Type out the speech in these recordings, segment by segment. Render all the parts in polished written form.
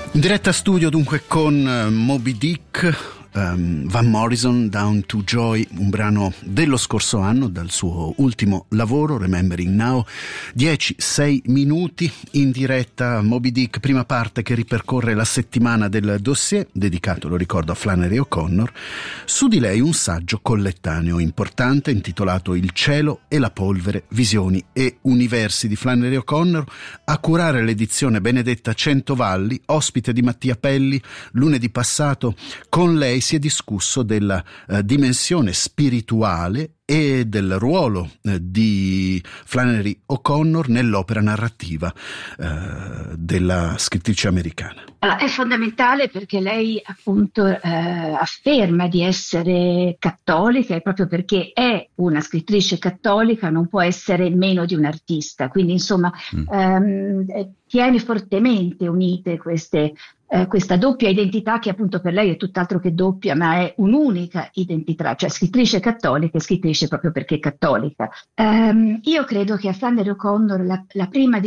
In diretta studio dunque con Moby Dick, Van Morrison, Down to Joy, un brano dello scorso anno, dal suo ultimo lavoro Remembering Now. 6 minuti in diretta Moby Dick, prima parte che ripercorre la settimana del dossier dedicato, lo ricordo, a Flannery O'Connor. Su di lei un saggio collettaneo importante intitolato Il cielo e la polvere, visioni e universi di Flannery O'Connor. A curare l'edizione Benedetta Centovalli, ospite di Mattia Pelli. Lunedì passato con lei si è discusso della dimensione spirituale e del ruolo di Flannery O'Connor nell'opera narrativa della scrittrice americana. È fondamentale perché lei appunto afferma di essere cattolica, e proprio perché è una scrittrice cattolica non può essere meno di un artista, quindi insomma tiene fortemente unite questa doppia identità, che appunto per lei è tutt'altro che doppia, ma è un'unica identità, cioè scrittrice cattolica e scrittrice proprio perché è cattolica. Io credo che a Flannery O'Connor la prima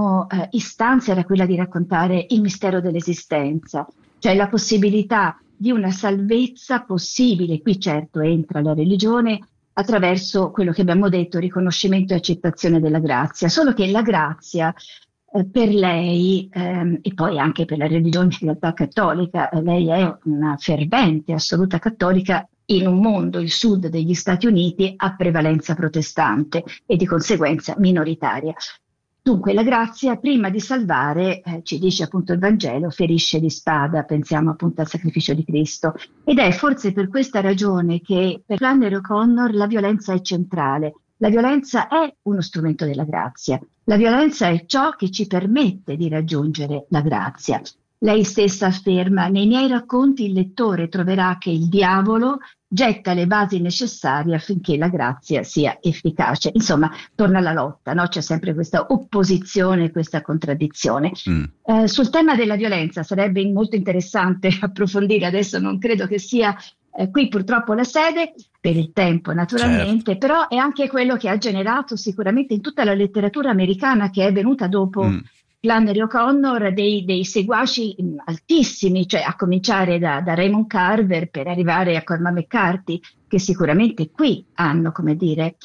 istanza era quella di raccontare il mistero dell'esistenza, cioè la possibilità di una salvezza possibile. Qui certo entra la religione attraverso quello che abbiamo detto, riconoscimento e accettazione della grazia, solo che la grazia per lei e poi anche per la religione in realtà cattolica, lei è una fervente assoluta cattolica in un mondo, il sud degli Stati Uniti, a prevalenza protestante e di conseguenza minoritaria. Dunque la grazia, prima di salvare, ci dice appunto il Vangelo, ferisce di spada, pensiamo appunto al sacrificio di Cristo, ed è forse per questa ragione che per Flannery O'Connor la violenza è centrale. La violenza è uno strumento della grazia. La violenza è ciò che ci permette di raggiungere la grazia. Lei stessa afferma: nei miei racconti il lettore troverà che il diavolo getta le basi necessarie affinché la grazia sia efficace. Insomma, torna alla lotta, no? C'è sempre questa opposizione, questa contraddizione. Sul tema della violenza sarebbe molto interessante approfondire, adesso non credo che sia qui purtroppo la sede, per il tempo naturalmente, certo. Però è anche quello che ha generato sicuramente in tutta la letteratura americana che è venuta dopo Flannery O'Connor dei seguaci altissimi, cioè a cominciare da Raymond Carver per arrivare a Cormac McCarthy, che sicuramente qui hanno, come dire,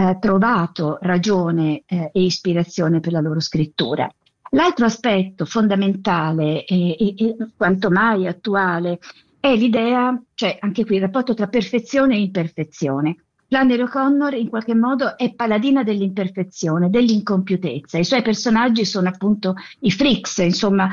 trovato ragione e ispirazione per la loro scrittura. L'altro aspetto fondamentale e quanto mai attuale è l'idea, cioè anche qui il rapporto tra perfezione e imperfezione. Flannery O'Connor in qualche modo è paladina dell'imperfezione, dell'incompiutezza. I suoi personaggi sono appunto i freaks, insomma,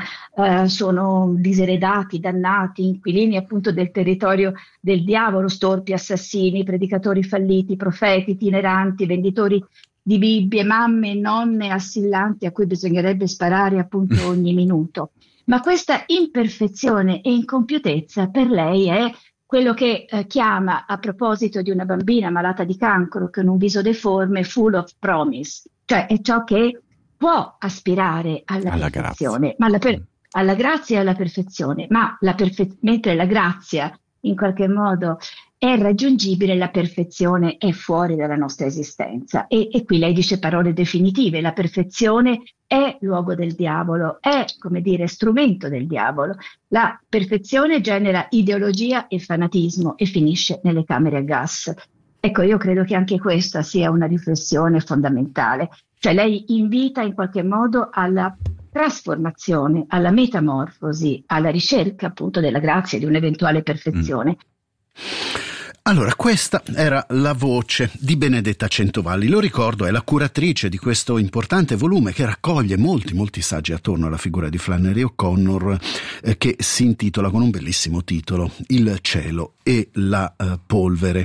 sono diseredati, dannati, inquilini appunto del territorio del diavolo, storpi, assassini, predicatori falliti, profeti itineranti, venditori di Bibbie, mamme e nonne assillanti a cui bisognerebbe sparare appunto ogni minuto. Ma questa imperfezione e incompiutezza per lei è quello che chiama, a proposito di una bambina malata di cancro con un viso deforme, full of promise, cioè è ciò che può aspirare alla perfezione, alla grazia e alla perfezione, ma mentre la grazia in qualche modo è raggiungibile, la perfezione è fuori dalla nostra esistenza. E qui lei dice parole definitive: la perfezione è luogo del diavolo, è, come dire, strumento del diavolo. La perfezione genera ideologia e fanatismo e finisce nelle camere a gas. Ecco, io credo che anche questa sia una riflessione fondamentale. Cioè lei invita in qualche modo alla trasformazione, alla metamorfosi, alla ricerca appunto della grazia e di un'eventuale perfezione. Allora, questa era la voce di Benedetta Centovalli. Lo ricordo, è la curatrice di questo importante volume che raccoglie molti saggi attorno alla figura di Flannery O'Connor, che si intitola con un bellissimo titolo Il cielo e la polvere.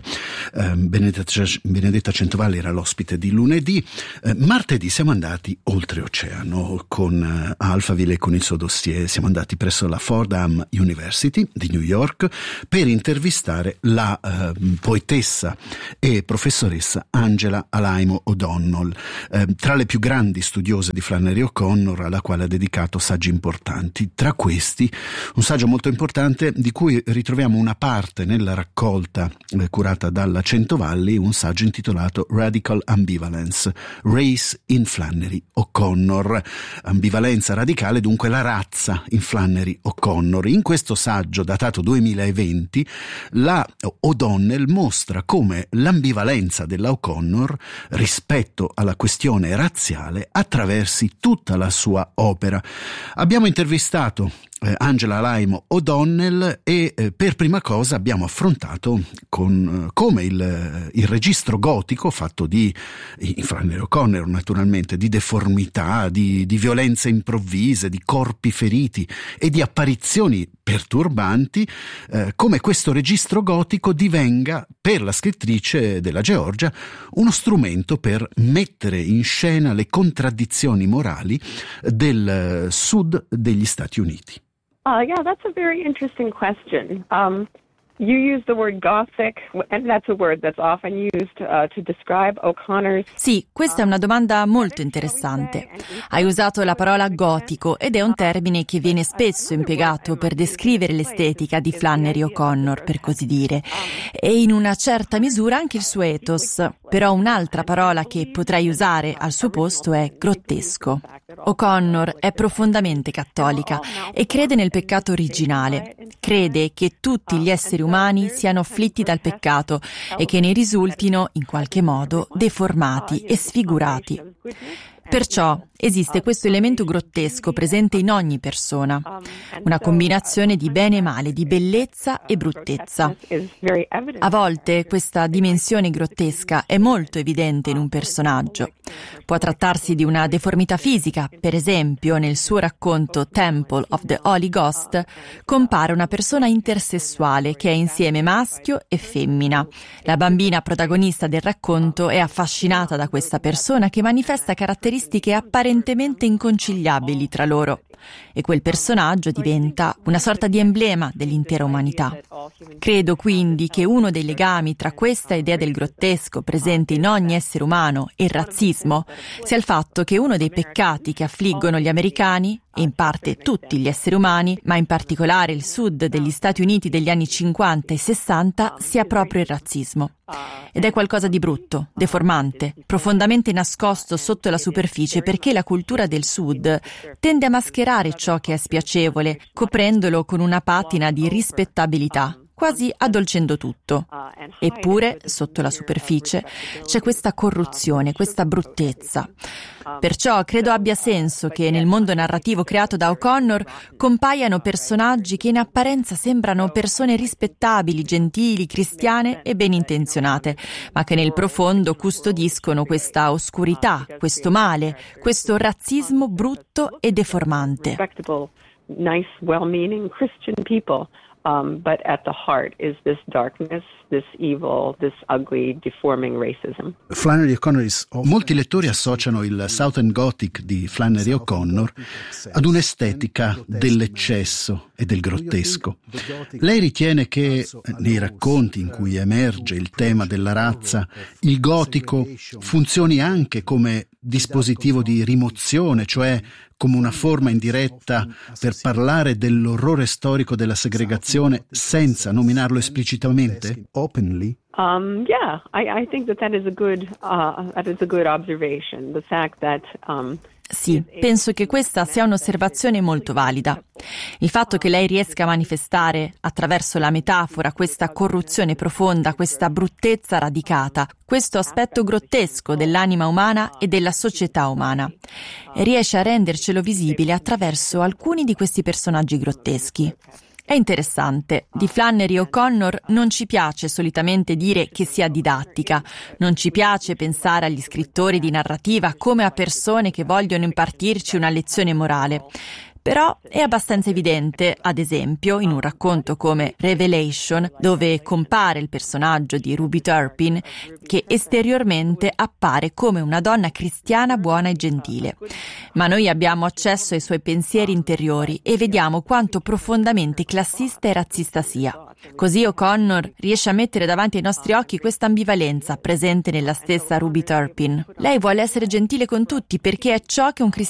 Benedetta Centovalli era l'ospite di lunedì. Martedì siamo andati oltreoceano con Alphaville e con il suo dossier. Siamo andati presso la Fordham University di New York per intervistare la poetessa e professoressa Angela Alaimo O'Donnell, tra le più grandi studiose di Flannery O'Connor, alla quale ha dedicato saggi importanti. Tra questi un saggio molto importante di cui ritroviamo una parte nella raccolta curata dalla Centovalli un saggio intitolato Radical Ambivalence, Race in Flannery O'Connor. Ambivalenza radicale, dunque la razza in Flannery O'Connor. In questo saggio, datato 2020, la O'Donnell mostra come l'ambivalenza della O'Connor rispetto alla questione razziale attraversi tutta la sua opera. Abbiamo intervistato Angela Laimo O'Donnell e per prima cosa abbiamo affrontato come il registro gotico, fatto in Flannery O'Connor naturalmente, di deformità, di violenze improvvise, di corpi feriti e di apparizioni perturbanti, come questo registro gotico divenga per la scrittrice della Georgia uno strumento per mettere in scena le contraddizioni morali del sud degli Stati Uniti. Yeah, that's a very interesting question. You use the word Gothic, and that's a word that's often used to describe O'Connor's. Sì, questa è una domanda molto interessante. Hai usato la parola gotico ed è un termine che viene spesso impiegato per descrivere l'estetica di Flannery O'Connor, per così dire, e in una certa misura anche il suo ethos. Però un'altra parola che potrei usare al suo posto è grottesco. O'Connor è profondamente cattolica e crede nel peccato originale. Crede che tutti gli esseri umani siano afflitti dal peccato e che ne risultino, in qualche modo, deformati e sfigurati. Perciò esiste questo elemento grottesco presente in ogni persona, una combinazione di bene e male, di bellezza e bruttezza. A volte questa dimensione grottesca è molto evidente in un personaggio. Può trattarsi di una deformità fisica, per esempio nel suo racconto Temple of the Holy Ghost compare una persona intersessuale che è insieme maschio e femmina. La bambina protagonista del racconto è affascinata da questa persona che manifesta caratteristiche apparentemente inconciliabili tra loro. E quel personaggio diventa una sorta di emblema dell'intera umanità. Credo quindi che uno dei legami tra questa idea del grottesco presente in ogni essere umano e il razzismo sia il fatto che uno dei peccati che affliggono gli americani, e in parte tutti gli esseri umani, ma in particolare il sud degli Stati Uniti degli anni 50 e 60, sia proprio il razzismo. Ed è qualcosa di brutto, deformante, profondamente nascosto sotto la superficie perché la cultura del sud tende a mascherare ciò che è spiacevole, coprendolo con una patina di rispettabilità, quasi addolcendo tutto. Eppure, sotto la superficie, c'è questa corruzione, questa bruttezza. Perciò credo abbia senso che nel mondo narrativo creato da O'Connor compaiano personaggi che in apparenza sembrano persone rispettabili, gentili, cristiane e ben intenzionate, ma che nel profondo custodiscono questa oscurità, questo male, questo razzismo brutto e deformante. Nice, well-meaning Christian people. But at the heart is this darkness, this evil, this ugly, deforming racism. Flannery O'Connor, molti lettori associano il Southern Gothic di Flannery O'Connor ad un'estetica dell'eccesso e del grottesco. Lei ritiene che nei racconti in cui emerge il tema della razza, il gotico funzioni anche come dispositivo di rimozione, cioè come una forma indiretta per parlare dell'orrore storico della segregazione senza nominarlo esplicitamente? Openly? Yeah, I think that is a good observation. The fact that Sì, penso che questa sia un'osservazione molto valida. Il fatto che lei riesca a manifestare attraverso la metafora questa corruzione profonda, questa bruttezza radicata, questo aspetto grottesco dell'anima umana e della società umana, e riesce a rendercelo visibile attraverso alcuni di questi personaggi grotteschi. È interessante, di Flannery O'Connor non ci piace solitamente dire che sia didattica, non ci piace pensare agli scrittori di narrativa come a persone che vogliono impartirci una lezione morale. Però è abbastanza evidente, ad esempio, in un racconto come Revelation, dove compare il personaggio di Ruby Turpin, che esteriormente appare come una donna cristiana buona e gentile. Ma noi abbiamo accesso ai suoi pensieri interiori e vediamo quanto profondamente classista e razzista sia. Così O'Connor riesce a mettere davanti ai nostri occhi questa ambivalenza presente nella stessa Ruby Turpin. Lei vuole essere gentile con tutti perché è ciò che un cristiano